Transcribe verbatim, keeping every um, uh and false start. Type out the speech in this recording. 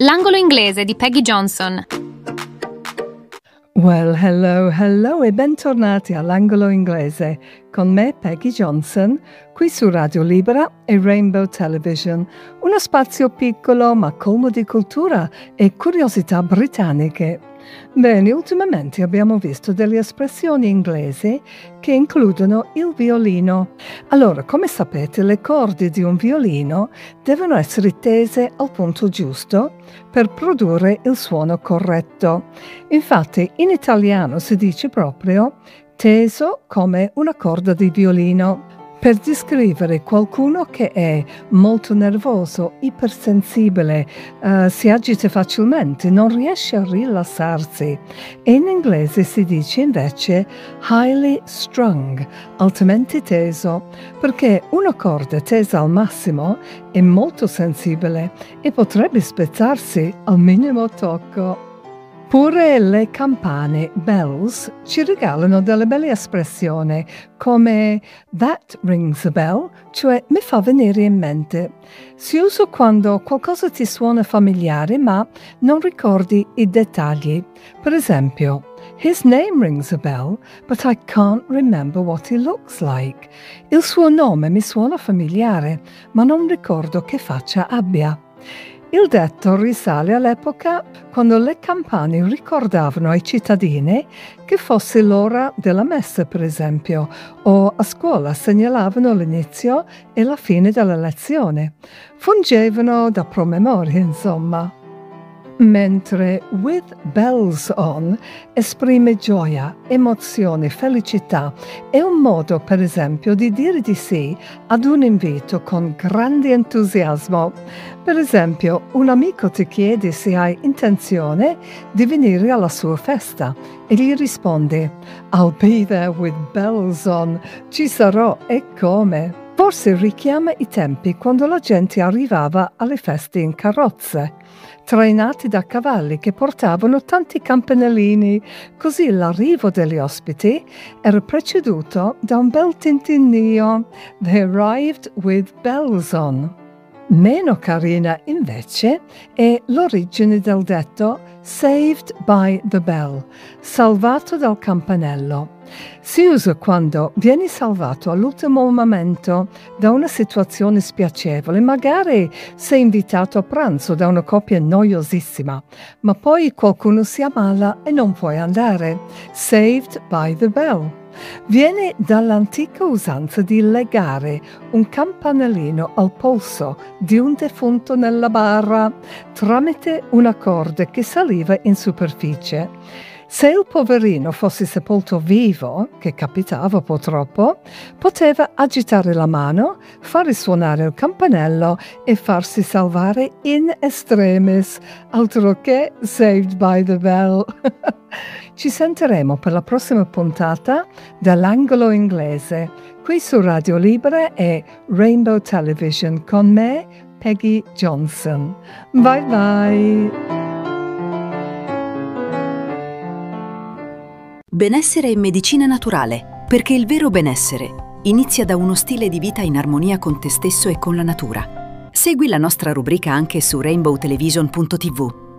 L'angolo inglese di Peggy Johnson. Well, hello, hello e bentornati all'angolo inglese con me Peggy Johnson, qui su Radio Libera e Rainbow Television, uno spazio piccolo ma colmo di cultura e curiosità britanniche. Bene, ultimamente abbiamo visto delle espressioni inglesi che includono il violino. Allora, come sapete, le corde di un violino devono essere tese al punto giusto per produrre il suono corretto. Infatti, in italiano si dice proprio teso come una corda di violino, per descrivere qualcuno che è molto nervoso, ipersensibile, uh, si agita facilmente, non riesce a rilassarsi. E in inglese si dice invece highly strung, altamente teso, perché una corda tesa al massimo è molto sensibile e potrebbe spezzarsi al minimo tocco. Pure le campane, bells, ci regalano delle belle espressioni come that rings a bell, cioè mi fa venire in mente. Si usa quando qualcosa ti suona familiare ma non ricordi i dettagli. Per esempio, his name rings a bell, but I can't remember what he looks like. Il suo nome mi suona familiare, ma non ricordo che faccia abbia. Il detto risale all'epoca quando le campane ricordavano ai cittadini che fosse l'ora della messa, per esempio, o a scuola segnalavano l'inizio e la fine della lezione. Fungevano da promemoria, insomma. Mentre with bells on esprime gioia, emozione, felicità. È un modo, per esempio, di dire di sì ad un invito con grande entusiasmo. Per esempio, un amico ti chiede se hai intenzione di venire alla sua festa e gli risponde I'll be there with bells on. Ci sarò e come. Forse richiama i tempi quando la gente arrivava alle feste in carrozze, trainati da cavalli che portavano tanti campanellini, così l'arrivo degli ospiti era preceduto da un bel tintinnio. They arrived with bells on. Meno carina invece è l'origine del detto saved by the bell, salvato dal campanello. Si usa quando vieni salvato all'ultimo momento da una situazione spiacevole, magari sei invitato a pranzo da una coppia noiosissima, ma poi qualcuno si ammala e non puoi andare. Saved by the bell. Viene dall'antica usanza di legare un campanellino al polso di un defunto nella bara tramite una corda che saliva in superficie. Se il poverino fosse sepolto vivo, che capitava purtroppo, poteva agitare la mano, fare suonare il campanello e farsi salvare in extremis, altro che saved by the bell. Ci sentiremo per la prossima puntata dell'angolo inglese, qui su Radio Libera e Rainbow Television con me, Peggy Johnson. Bye bye! Benessere e medicina naturale, perché il vero benessere inizia da uno stile di vita in armonia con te stesso e con la natura. Segui la nostra rubrica anche su rainbow television punto tivù.